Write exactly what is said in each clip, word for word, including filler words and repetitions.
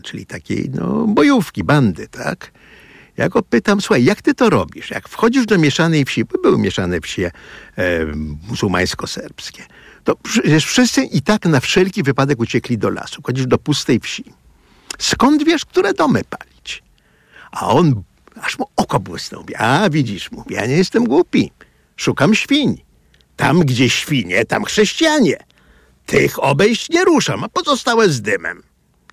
czyli takiej no, bojówki, bandy, tak? Ja go pytam, słuchaj, jak ty to robisz? Jak wchodzisz do mieszanej wsi, bo były mieszane wsie e, muzułmańsko-serbskie, to przecież wszyscy i tak na wszelki wypadek uciekli do lasu. Chodzisz do pustej wsi. Skąd wiesz, które domy palić? A on, aż mu oko błysnął. A widzisz, mówi, ja nie jestem głupi. Szukam świń. Tam, gdzie świnie, tam chrześcijanie. Tych obejść nie ruszam, a pozostałe z dymem.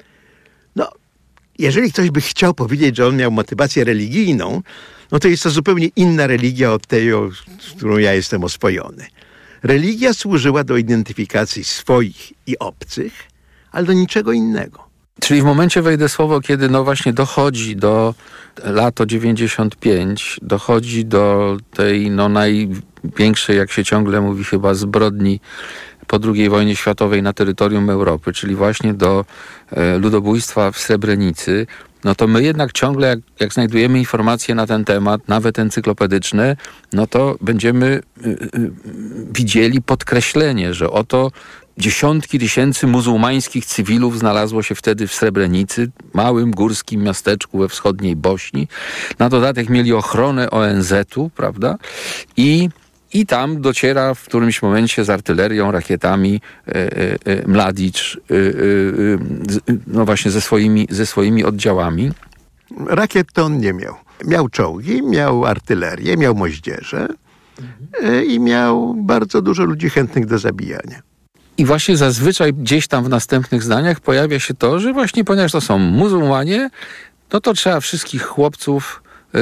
No, jeżeli ktoś by chciał powiedzieć, że on miał motywację religijną, no to jest to zupełnie inna religia od tej, z którą ja jestem oswojony. Religia służyła do identyfikacji swoich i obcych, ale do niczego innego. Czyli w momencie, wejdę słowo, kiedy no właśnie dochodzi do lato dziewięćdziesiąt pięć, dochodzi do tej no największej, jak się ciągle mówi, chyba zbrodni po drugiej wojnie światowej na terytorium Europy, czyli właśnie do e, ludobójstwa w Srebrenicy, no to my jednak ciągle, jak, jak znajdujemy informacje na ten temat, nawet encyklopedyczne, no to będziemy y, y, widzieli podkreślenie, że oto dziesiątki tysięcy muzułmańskich cywilów znalazło się wtedy w Srebrenicy, małym górskim miasteczku we wschodniej Bośni. Na dodatek mieli ochronę O N Z-u, prawda? I I tam dociera w którymś momencie z artylerią, rakietami e, e, Mladić, e, e, no właśnie ze swoimi, ze swoimi oddziałami. Rakiet to on nie miał. Miał czołgi, miał artylerię, miał moździerze e, i miał bardzo dużo ludzi chętnych do zabijania. I właśnie zazwyczaj gdzieś tam w następnych zdaniach pojawia się to, że właśnie ponieważ to są muzułmanie, no to trzeba wszystkich chłopców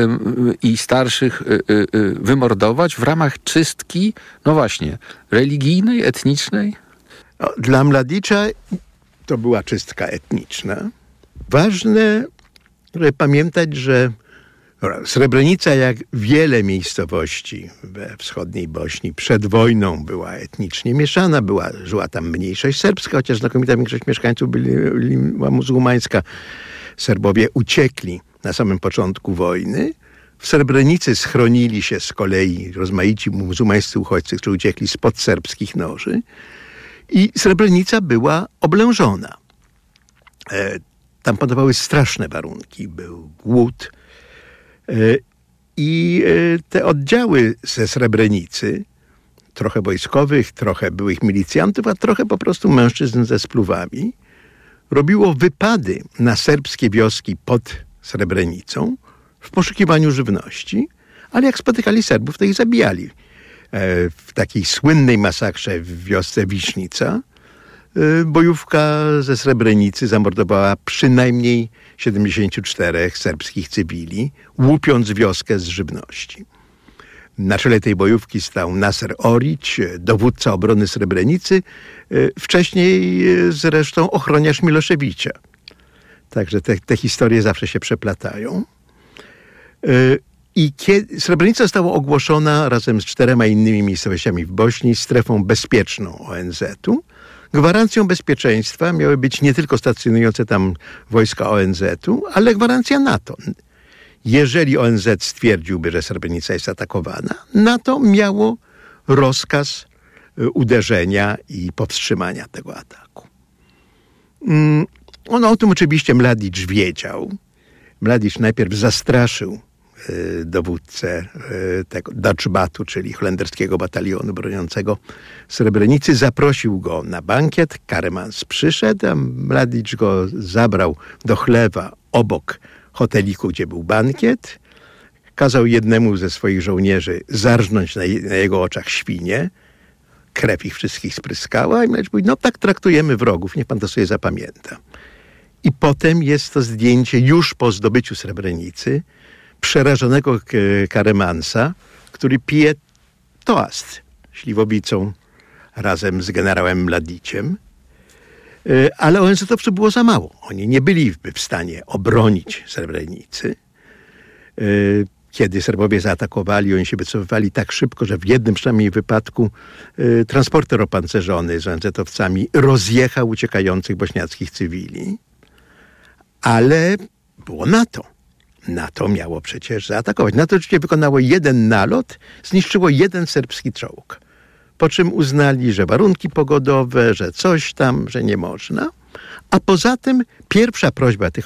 i starszych wymordować w ramach czystki, no właśnie, religijnej, etnicznej? No, dla Mladicza to była czystka etniczna. Ważne, żeby pamiętać, że Srebrenica, jak wiele miejscowości we wschodniej Bośni, przed wojną była etnicznie mieszana, była, żyła tam mniejszość serbska, chociaż znakomita większość mieszkańców byli, była muzułmańska. Serbowie uciekli na samym początku wojny. W Srebrenicy schronili się z kolei rozmaici muzułmańscy uchodźcy, którzy uciekli spod serbskich noży. I Srebrenica była oblężona. E, tam panowały straszne warunki. Był głód. E, I e, te oddziały ze Srebrenicy, trochę wojskowych, trochę byłych milicjantów, a trochę po prostu mężczyzn ze spluwami, robiło wypady na serbskie wioski pod Srebrenicą w poszukiwaniu żywności, ale jak spotykali Serbów, to ich zabijali. W takiej słynnej masakrze w wiosce Wiśnica bojówka ze Srebrenicy zamordowała przynajmniej siedemdziesięciu czterech serbskich cywili, łupiąc wioskę z żywności. Na czele tej bojówki stał Naser Orić, dowódca obrony Srebrenicy, wcześniej zresztą ochroniarz Miloszewicza. Także te, te historie zawsze się przeplatają. I kiedy Srebrenica została ogłoszona razem z czterema innymi miejscowościami w Bośni strefą bezpieczną O N Z-u. Gwarancją bezpieczeństwa miały być nie tylko stacjonujące tam wojska O N Z-u, ale gwarancja NATO. Jeżeli O N Z stwierdziłby, że Srebrenica jest atakowana, NATO miało rozkaz uderzenia i powstrzymania tego ataku. On o tym oczywiście Mladić wiedział. Mladić najpierw zastraszył dowódcę tego Dachbatu, czyli holenderskiego batalionu broniącego Srebrenicy. Zaprosił go na bankiet. Karemans przyszedł, a Mladić go zabrał do chlewa obok hoteliku, gdzie był bankiet. Kazał jednemu ze swoich żołnierzy zarżnąć na, je, na jego oczach świnie. Krew ich wszystkich spryskała i Mladić mówi, no tak traktujemy wrogów, niech pan to sobie zapamięta. I potem jest to zdjęcie już po zdobyciu Srebrenicy przerażonego Karemansa, który pije toast śliwowicą razem z generałem Mladiciem. Ale O N Z-owców było za mało. Oni nie byli w stanie obronić Srebrenicy. Kiedy Serbowie zaatakowali, oni się wycofywali tak szybko, że w jednym przynajmniej wypadku transporter opancerzony z O N Z-owcami rozjechał uciekających bośniackich cywili. Ale było NATO. NATO miało przecież zaatakować. NATO oczywiście wykonało jeden nalot, zniszczyło jeden serbski czołg. Po czym uznali, że warunki pogodowe, że coś tam, że nie można. A poza tym pierwsza prośba tych